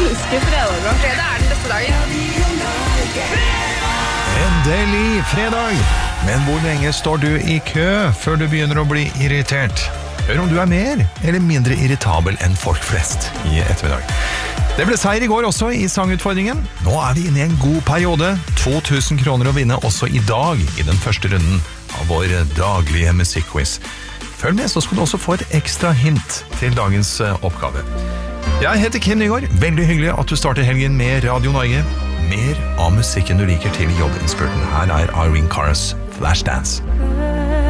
elsker fredager. Fredag den beste dagen. Endelig fredag! Men hvor lenge står du i kø før du begynner å bli irritert? Hør om du er mer eller mindre irritabel enn folk flest i ettermiddag. Det ble seier i går også i sangutfordringen. Nå er vi inne i en god periode. 2000 kroner å vinne også i dag i den første runden av vår daglige musikkquiz. Følg med, så skal du også få et ekstra hint til dagens oppgave. Jeg heter Kim Nygaard. Veldig hyggelig at du starter helgen med Radio Norge. Mer av musikken du liker til jobbinnspurten. Her er Irene Cara's Flashdance.